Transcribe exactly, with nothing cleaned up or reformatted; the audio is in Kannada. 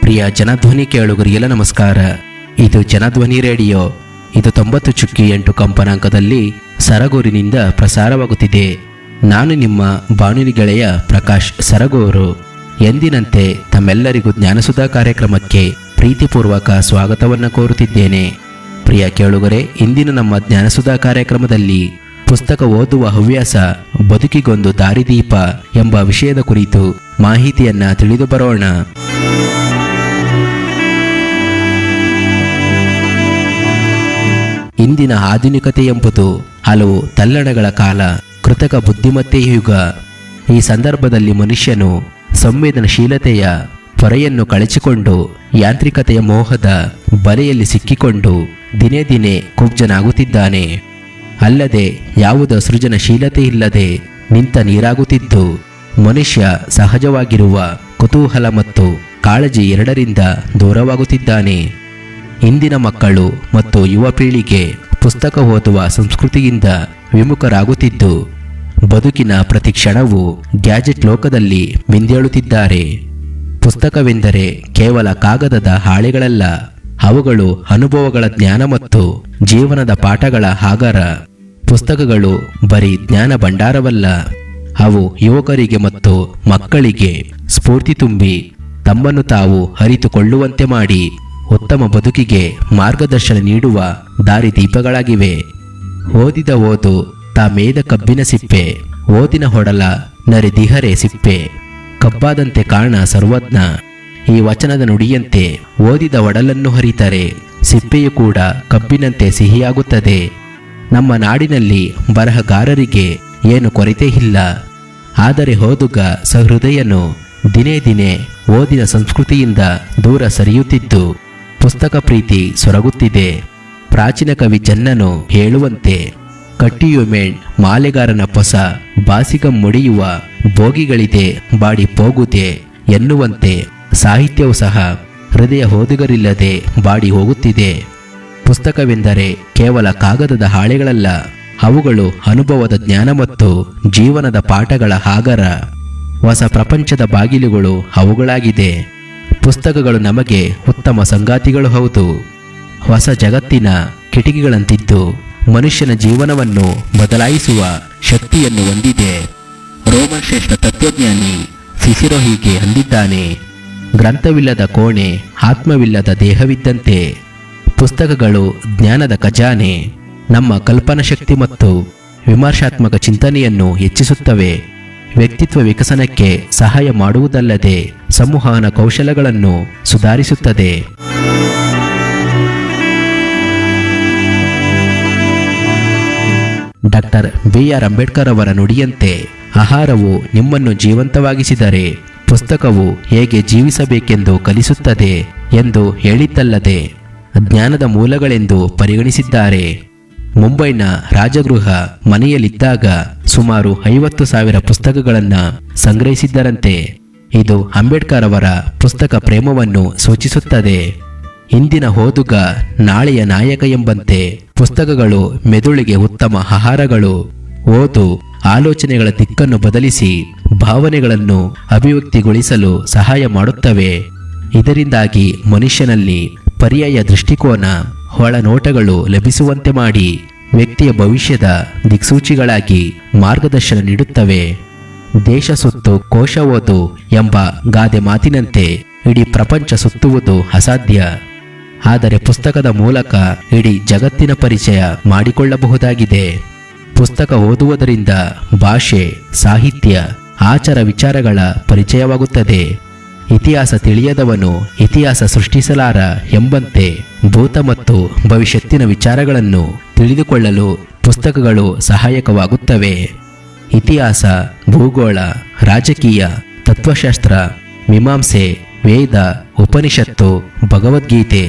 ಪ್ರಿಯ ಜನಧ್ವನಿ ಕೇಳುಗರಿಗೆಲ್ಲ ನಮಸ್ಕಾರ. ಇದು ಜನಧ್ವನಿ ರೇಡಿಯೋ. ಇದು ತೊಂಬತ್ತು ಚುಕ್ಕಿ ಎಂಟು ಕಂಪನಾಂಕದಲ್ಲಿ ಸರಗೂರಿನಿಂದ ಪ್ರಸಾರವಾಗುತ್ತಿದೆ. ನಾನು ನಿಮ್ಮ ಬಾನುಲಿ ಗೆಳೆಯ ಪ್ರಕಾಶ್ ಸರಗೂರು. ಎಂದಿನಂತೆ ತಮ್ಮೆಲ್ಲರಿಗೂ ಜ್ಞಾನಸುಧಾ ಕಾರ್ಯಕ್ರಮಕ್ಕೆ ಪ್ರೀತಿಪೂರ್ವಕ ಸ್ವಾಗತವನ್ನು ಕೋರುತ್ತಿದ್ದೇನೆ. ಪ್ರಿಯ ಕೇಳುಗರೆ, ಇಂದಿನ ನಮ್ಮ ಜ್ಞಾನಸುಧಾ ಕಾರ್ಯಕ್ರಮದಲ್ಲಿ ಪುಸ್ತಕ ಓದುವ ಹವ್ಯಾಸ ಬದುಕಿಗೊಂದು ದಾರಿದೀಪ ಎಂಬ ವಿಷಯದ ಕುರಿತು ಮಾಹಿತಿಯನ್ನ ತಿಳಿದು ಬರೋಣ. ಇಂದಿನ ಆಧುನಿಕತೆ ಎಂಬುದು ಹಲವು ತಲ್ಲಣಗಳ ಕಾಲ, ಕೃತಕ ಬುದ್ಧಿಮತ್ತೆಯ ಯುಗ. ಈ ಸಂದರ್ಭದಲ್ಲಿ ಮನುಷ್ಯನು ಸಂವೇದನಶೀಲತೆಯ ಪೊರೆಯನ್ನು ಕಳಚಿಕೊಂಡು ಯಾಂತ್ರಿಕತೆಯ ಮೋಹದ ಬಲೆಯಲ್ಲಿ ಸಿಕ್ಕಿಕೊಂಡು ದಿನೇ ದಿನೇ ಕುಬ್ಜನಾಗುತ್ತಿದ್ದಾನೆ. ಅಲ್ಲದೆ ಯಾವುದೇ ಸೃಜನಶೀಲತೆ ಇಲ್ಲದೆ ನಿಂತ ನೀರಾಗುತ್ತಿದ್ದು ಮನುಷ್ಯ ಸಹಜವಾಗಿರುವ ಕುತೂಹಲ ಮತ್ತು ಕಾಳಜಿ ಎರಡರಿಂದ ದೂರವಾಗುತ್ತಿದ್ದಾನೆ. ಇಂದಿನ ಮಕ್ಕಳು ಮತ್ತು ಯುವ ಪೀಳಿಗೆ ಪುಸ್ತಕ ಓದುವ ಸಂಸ್ಕೃತಿಯಿಂದ ವಿಮುಖರಾಗುತ್ತಿದ್ದು ಬದುಕಿನ ಪ್ರತಿ ಕ್ಷಣವೂ ಗ್ಯಾಜೆಟ್ ಲೋಕದಲ್ಲಿ ಮಿಂದೇಳುತ್ತಿದ್ದಾರೆ. ಪುಸ್ತಕವೆಂದರೆ ಕೇವಲ ಕಾಗದದ ಹಾಳೆಗಳಲ್ಲ, ಅವುಗಳು ಅನುಭವಗಳ ಜ್ಞಾನ ಮತ್ತು ಜೀವನದ ಪಾಠಗಳ ಆಗರ. ಪುಸ್ತಕಗಳು ಬರೀ ಜ್ಞಾನ ಭಂಡಾರವಲ್ಲ, ಅವು ಯುವಕರಿಗೆ ಮತ್ತು ಮಕ್ಕಳಿಗೆ ಸ್ಫೂರ್ತಿ ತುಂಬಿ ತಮ್ಮನ್ನು ತಾವು ಅರಿತುಕೊಳ್ಳುವಂತೆ ಮಾಡಿ ಉತ್ತಮ ಬದುಕಿಗೆ ಮಾರ್ಗದರ್ಶನ ನೀಡುವ ದಾರಿದೀಪಗಳಾಗಿವೆ. ಓದಿದ ಓದು ತಾ ಮೇದ ಕಬ್ಬಿನ ಸಿಪ್ಪೆ, ಓದಿನ ಹೊಡಲ ನರಿದಿಹರೆ ಸಿಪ್ಪೆ, ಕಬ್ಬಾದಂತೆ ಕಾಣ ಸರ್ವಜ್ಞ. ಈ ವಚನದ ನುಡಿಯಂತೆ ಓದಿದ ಒಡಲನ್ನು ಹರಿತರೆ ಸಿಪ್ಪೆಯು ಕೂಡ ಕಬ್ಬಿನಂತೆ ಸಿಹಿಯಾಗುತ್ತದೆ. ನಮ್ಮ ನಾಡಿನಲ್ಲಿ ಬರಹಗಾರರಿಗೆ ಏನು ಕೊರತೆ ಇಲ್ಲ. ಆದರೆ ಓದುಗ ಸಹೃದಯನು ದಿನೇ ದಿನೇ ಓದಿನ ಸಂಸ್ಕೃತಿಯಿಂದ ದೂರ ಸರಿಯುತ್ತಿದ್ದು ಪುಸ್ತಕ ಪ್ರೀತಿ ಸೊರಗುತ್ತಿದೆ. ಪ್ರಾಚೀನ ಕವಿ ಜನ್ನನು ಹೇಳುವಂತೆ, ಕಟ್ಟಿಯುಮೆಣ್ ಮಾಲೆಗಾರನ ಪೊಸ ಬಾಸಿಗಂ ಮುಡಿಯುವ ಭೋಗಿಗಳಿದೆ ಬಾಡಿ ಹೋಗುದೆ ಎನ್ನುವಂತೆ ಸಾಹಿತ್ಯವೂ ಸಹ ಹೃದಯ ಓದುಗರಿಲ್ಲದೆ ಬಾಡಿ ಹೋಗುತ್ತಿದೆ. ಪುಸ್ತಕವೆಂದರೆ ಕೇವಲ ಕಾಗದದ ಹಾಳೆಗಳಲ್ಲ, ಅವುಗಳು ಅನುಭವದ ಜ್ಞಾನ ಮತ್ತು ಜೀವನದ ಪಾಠಗಳ ಆಗರ. ಹೊಸ ಪ್ರಪಂಚದ ಬಾಗಿಲುಗಳು ಅವುಗಳಾಗಿದೆ. ಪುಸ್ತಕಗಳು ನಮಗೆ ಉತ್ತಮ ಸಂಗಾತಿಗಳು ಹೌದು. ಹೊಸ ಜಗತ್ತಿನ ಕಿಟಕಿಗಳಂತಿದ್ದು ಮನುಷ್ಯನ ಜೀವನವನ್ನು ಬದಲಾಯಿಸುವ ಶಕ್ತಿಯನ್ನು ಹೊಂದಿದೆ. ರೋಮನ್ ಶ್ರೇಷ್ಠ ತತ್ವಜ್ಞಾನಿ ಸಿಸಿರೋ ಹೀಗೆ ಅಂದಿದ್ದಾನೆ, ಗ್ರಂಥವಿಲ್ಲದ ಕೋಣೆ ಆತ್ಮವಿಲ್ಲದ ದೇಹವಿದ್ದಂತೆ. ಪುಸ್ತಕಗಳು ಜ್ಞಾನದ ಖಜಾನೆ. ನಮ್ಮ ಕಲ್ಪನಾ ಶಕ್ತಿ ಮತ್ತು ವಿಮರ್ಶಾತ್ಮಕ ಚಿಂತನೆಯನ್ನು ಹೆಚ್ಚಿಸುತ್ತವೆ. ವ್ಯಕ್ತಿತ್ವ ವಿಕಸನಕ್ಕೆ ಸಹಾಯ ಮಾಡುವುದಲ್ಲದೆ ಸಂವಹನ ಕೌಶಲಗಳನ್ನು ಸುಧಾರಿಸುತ್ತದೆ. ಡಾಕ್ಟರ್ ಬಿ ಆರ್ ಅಂಬೇಡ್ಕರ್ ಅವರ ನುಡಿಯಂತೆ, ಆಹಾರವು ನಿಮ್ಮನ್ನು ಜೀವಂತವಾಗಿಸಿದರೆ ಪುಸ್ತಕವು ಹೇಗೆ ಜೀವಿಸಬೇಕೆಂದು ಕಲಿಸುತ್ತದೆ ಎಂದು ಹೇಳಿದ್ದಲ್ಲದೆ ಜ್ಞಾನದ ಮೂಲಗಳೆಂದು ಪರಿಗಣಿಸಿದ್ದಾರೆ. ಮುಂಬೈನ ರಾಜಗೃಹ ಮನೆಯಲ್ಲಿದ್ದಾಗ ಸುಮಾರು ಐವತ್ತು ಸಾವಿರ ಪುಸ್ತಕಗಳನ್ನು ಸಂಗ್ರಹಿಸಿದ್ದರಂತೆ. ಇದು ಅಂಬೇಡ್ಕರ್ ಅವರ ಪುಸ್ತಕ ಪ್ರೇಮವನ್ನು ಸೂಚಿಸುತ್ತದೆ. ಇಂದಿನ ಓದುಗ ನಾಳೆಯ ನಾಯಕ ಎಂಬಂತೆ ಪುಸ್ತಕಗಳು ಮೆದುಳಿಗೆ ಉತ್ತಮ ಆಹಾರಗಳು. ಓದು ಆಲೋಚನೆಗಳ ದಿಕ್ಕನ್ನು ಬದಲಿಸಿ ಭಾವನೆಗಳನ್ನು ಅಭಿವ್ಯಕ್ತಿಗೊಳಿಸಲು ಸಹಾಯ ಮಾಡುತ್ತವೆ. ಇದರಿಂದಾಗಿ ಮನುಷ್ಯನಲ್ಲಿ ಪರ್ಯಾಯ ದೃಷ್ಟಿಕೋನ, ಒಳನೋಟಗಳು ಲಭಿಸುವಂತೆ ಮಾಡಿ ವ್ಯಕ್ತಿಯ ಭವಿಷ್ಯದ ದಿಕ್ಸೂಚಿಗಳಾಗಿ ಮಾರ್ಗದರ್ಶನ ನೀಡುತ್ತವೆ. ದೇಶ ಸುತ್ತು ಕೋಶ ಓದು ಎಂಬ ಗಾದೆ ಮಾತಿನಂತೆ ಇಡೀ ಪ್ರಪಂಚ ಸುತ್ತುವುದು ಅಸಾಧ್ಯ. ಆದರೆ ಪುಸ್ತಕದ ಮೂಲಕ ಇಡೀ ಜಗತ್ತಿನ ಪರಿಚಯ ಮಾಡಿಕೊಳ್ಳಬಹುದಾಗಿದೆ. ಪುಸ್ತಕ ಓದುವುದರಿಂದ ಭಾಷೆ, ಸಾಹಿತ್ಯ, ಆಚಾರ ವಿಚಾರಗಳ ಪರಿಚಯವಾಗುತ್ತದೆ. ಇತಿಹಾಸ ತಿಳಿಯದವನು ಇತಿಹಾಸ ಸೃಷ್ಟಿಸಲಾರ ಎಂಬಂತೆ ಭೂತ ಮತ್ತು ಭವಿಷ್ಯತ್ತಿನ ವಿಚಾರಗಳನ್ನು ತಿಳಿದುಕೊಳ್ಳಲು ಪುಸ್ತಕಗಳು ಸಹಾಯಕವಾಗುತ್ತವೆ. ಇತಿಹಾಸ, ಭೂಗೋಳ, ರಾಜಕೀಯ, ತತ್ವಶಾಸ್ತ್ರ, ಮೀಮಾಂಸೆ, ವೇದ, ಉಪನಿಷತ್ತು, ಭಗವದ್ಗೀತೆ